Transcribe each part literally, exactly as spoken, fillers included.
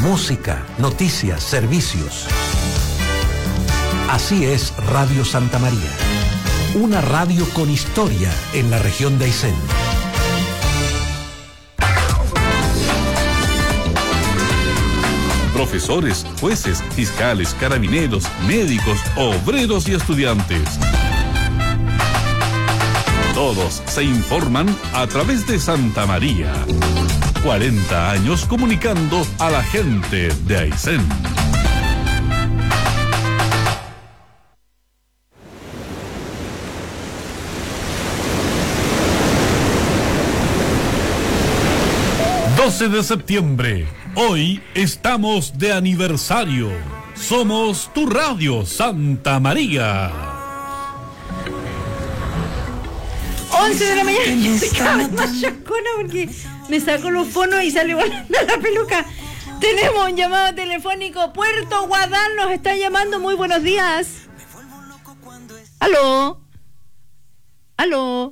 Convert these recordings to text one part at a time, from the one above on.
música, noticias, servicios. Así es Radio Santa María, una radio con historia en la región de Aysén. Profesores, jueces, fiscales, carabineros, médicos, obreros y estudiantes. Todos se informan a través de Santa María. cuarenta años comunicando a la gente de Aysén. doce de septiembre. Hoy estamos de aniversario. Somos tu radio Santa María. once de la mañana. Estoy cada vez más chascona porque me saco los fonos y sale volando la peluca. Tenemos un llamado telefónico. Puerto Guadal nos está llamando. Muy buenos días. ¿Aló? ¿Aló?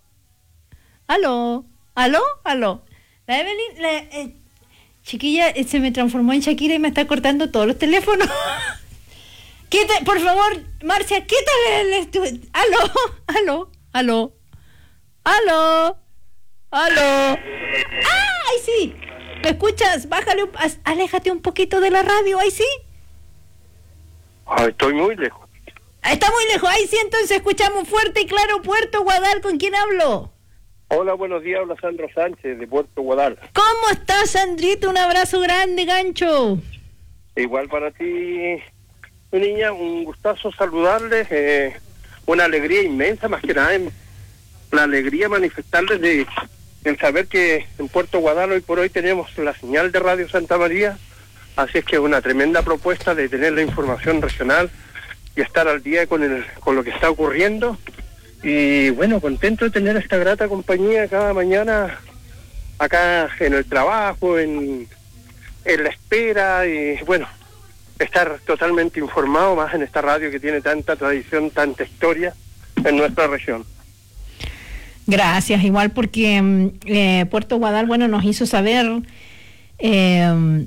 ¿Aló? ¿Aló? ¿Aló? La Evelyn, la, eh, chiquilla, eh, se me transformó en Shakira y me está cortando todos los teléfonos. Quita, por favor, Marcia, quítale el estudio. ¿Aló? ¿Aló? ¿Aló? ¿Aló? ¿Aló? ¡Ah! ¡Ay, sí! ¿Me escuchas? Bájale, un, aléjate un poquito de la radio, ¿ahí sí? Ay, estoy muy lejos. Está muy lejos, ahí sí, entonces escuchamos fuerte y claro. Puerto Guadal, ¿con quién hablo? Hola, buenos días, habla Sandro Sánchez de Puerto Guadal. ¿Cómo estás, Sandrito? Un abrazo grande, gancho. Igual para ti, mi niña, un gustazo saludarles, eh, una alegría inmensa, más que nada, en, la alegría manifestarles de el saber que en Puerto Guadal hoy por hoy tenemos la señal de Radio Santa María, así es que es una tremenda propuesta de tener la información regional y estar al día con, el, con lo que está ocurriendo. Y bueno, contento de tener esta grata compañía cada mañana acá en el trabajo, en, en la espera y bueno, estar totalmente informado más en esta radio que tiene tanta tradición, tanta historia en nuestra región. Gracias, igual porque eh, Puerto Guadal, bueno, nos hizo saber eh,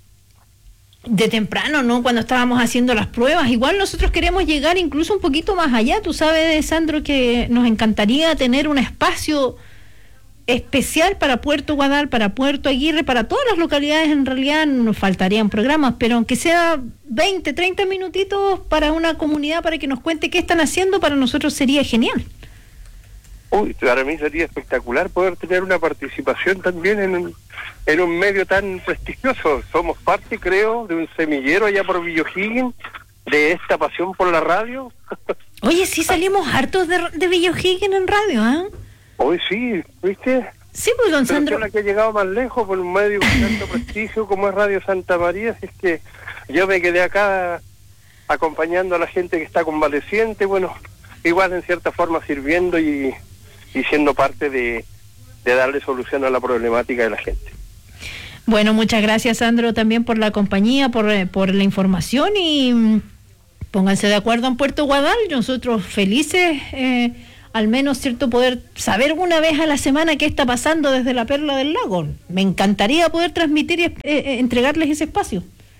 de temprano, ¿no? Cuando estábamos haciendo las pruebas. Igual nosotros queremos llegar incluso un poquito más allá. Tú sabes, Sandro, que nos encantaría tener un espacio especial para Puerto Guadal, para Puerto Aguirre, para todas las localidades. En realidad nos faltarían programas, pero aunque sea veinte, treinta minutitos para una comunidad, para que nos cuente qué están haciendo, para nosotros sería genial. Uy, para mí sería espectacular poder tener una participación también en un, en un medio tan prestigioso. Somos parte, creo, de un semillero allá por Villa O'Higgins, de esta pasión por la radio. Oye, sí salimos hartos de, de Villa O'Higgins en radio, ¿ah? ¿eh? Hoy sí, ¿viste? Sí, pues, don Pero Sandro. la que ha llegado más lejos por un medio con tanto prestigio como es Radio Santa María, así es que yo me quedé acá acompañando a la gente que está convaleciente, bueno, igual en cierta forma sirviendo y... y siendo parte de, de darle solución a la problemática de la gente. Bueno, muchas gracias, Sandro, también por la compañía, por, por la información y mmm, pónganse de acuerdo en Puerto Guadal. Nosotros felices, eh, al menos, cierto, poder saber una vez a la semana qué está pasando desde la Perla del Lago. Me encantaría poder transmitir y eh, eh, entregarles ese espacio.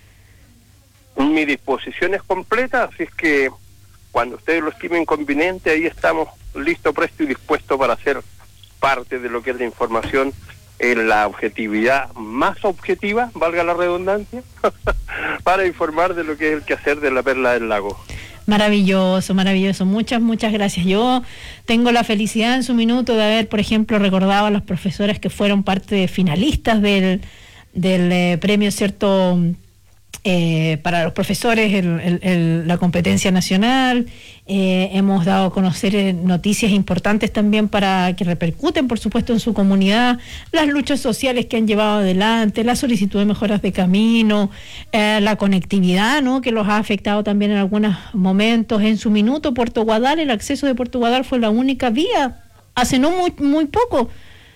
Mi disposición es completa, así es que cuando ustedes lo estimen conveniente, ahí estamos listos, presto y dispuestos para ser parte de lo que es la información en la objetividad más objetiva, valga la redundancia, para informar de lo que es el quehacer de la Perla del Lago. Maravilloso, maravilloso. Muchas, muchas gracias. Yo tengo la felicidad en su minuto de haber, por ejemplo, recordado a las profesoras que fueron parte de finalistas del, del eh, premio, ¿cierto?, Eh, para los profesores, el, el, el, la competencia nacional. Eh, hemos dado a conocer eh, noticias importantes también para que repercuten, por supuesto, en su comunidad, las luchas sociales que han llevado adelante, la solicitud de mejoras de camino, eh, la conectividad, ¿no?, que los ha afectado también en algunos momentos. En su minuto, Puerto Guadal, el acceso de Puerto Guadal fue la única vía, hace no muy, muy poco,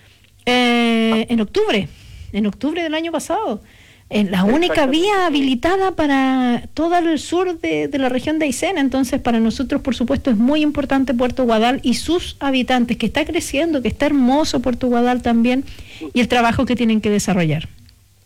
eh, en octubre, en octubre del año pasado. Es la única vía habilitada para todo el sur de, de la región de Aysén. Entonces, para nosotros, por supuesto, es muy importante Puerto Guadal y sus habitantes, que está creciendo, que está hermoso Puerto Guadal también, y el trabajo que tienen que desarrollar.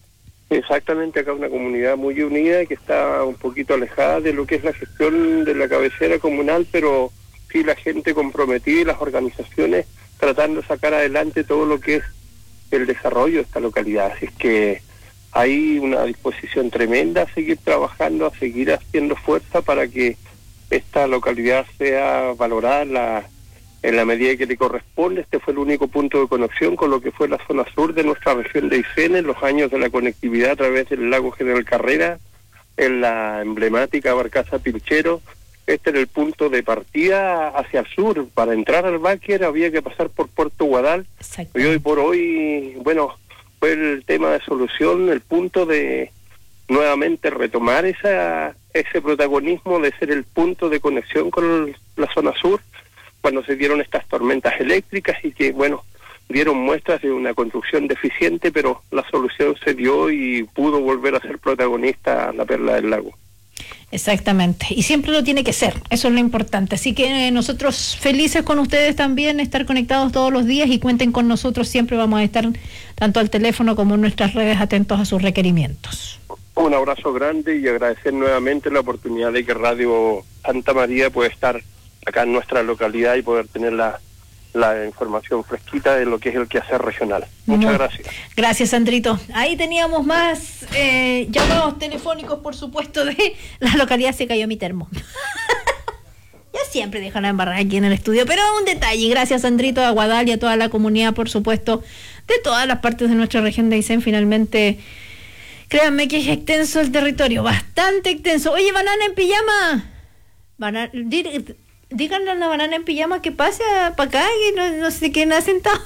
Exactamente, acá una comunidad muy unida que está un poquito alejada de lo que es la gestión de la cabecera comunal, pero sí la gente comprometida y las organizaciones tratando de sacar adelante todo lo que es el desarrollo de esta localidad. Así es que hay una disposición tremenda a seguir trabajando, a seguir haciendo fuerza para que esta localidad sea valorada en la, en la medida que le corresponde. Este fue el único punto de conexión con lo que fue la zona sur de nuestra región de Aysén en los años de la conectividad a través del lago General Carrera, en la emblemática Barcaza Pilchero. Este era el punto de partida hacia el sur. Para entrar al Báquer había que pasar por Puerto Guadal. Y hoy por hoy, bueno, fue el tema de solución, el punto de nuevamente retomar esa ese protagonismo de ser el punto de conexión con la zona sur, cuando se dieron estas tormentas eléctricas y que, bueno, dieron muestras de una construcción deficiente, pero la solución se dio y pudo volver a ser protagonista la Perla del Lago. Exactamente, y siempre lo tiene que ser, eso es lo importante. Así que eh, nosotros felices con ustedes también, estar conectados todos los días y cuenten con nosotros, siempre vamos a estar tanto al teléfono como en nuestras redes atentos a sus requerimientos. Un abrazo grande y agradecer nuevamente la oportunidad de que Radio Santa María pueda estar acá en nuestra localidad y poder tener la, la información fresquita de lo que es el quehacer regional. Muchas Muy, gracias. Gracias, Sandrito. Ahí teníamos más eh, llamados telefónicos, por supuesto, de la localidad. Se cayó mi termo. Ya siempre dejan la embarrada aquí en el estudio, pero un detalle. Gracias, Sandrito, a Guadal y a toda la comunidad, por supuesto, de todas las partes de nuestra región de Aysén. Finalmente, créanme que es extenso el territorio, bastante extenso. Oye, Banana en Pijama, Banana, dí, díganle a la Banana en Pijama que pase para acá, que no, no sé quién ha sentado.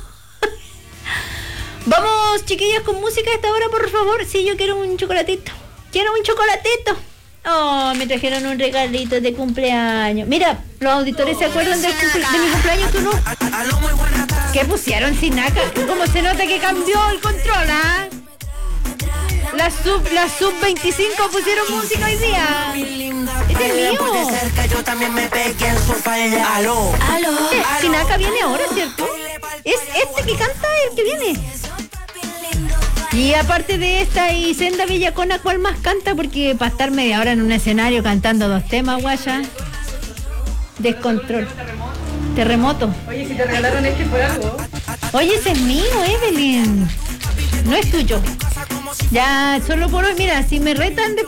Vamos, chiquillas, con música a esta hora, por favor. Sí, yo quiero un chocolatito. Quiero un chocolatito. Oh, me trajeron un regalito de cumpleaños. Mira, los auditores se acuerdan del cumple- de mi cumpleaños, ¿tú no? ¿Qué pusieron, Sinaca? ¿Cómo se nota que cambió el control, ah? La sub, la sub veinticinco pusieron música hoy día. Este es mío. Aló, aló. Eh, Sinaca viene ahora, ¿cierto? Es este que canta el que viene. Y aparte de esta y Senda Villacona, ¿cuál más canta? Porque para estar media hora en un escenario cantando dos temas, guaya. Descontrol. Terremoto. Oye, si te regalaron este por algo. Oye, ese es mío, Evelyn. No es tuyo. Ya, solo por hoy, mira, si me retan después